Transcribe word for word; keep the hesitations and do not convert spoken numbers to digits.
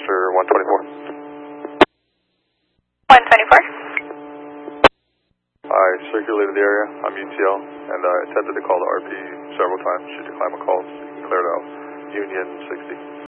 Rochester one twenty-four. one twenty-four. I circulated the area. I'm U T L, and I attempted to call the R P several times. She declined my calls. You can clear it out. Union sixty.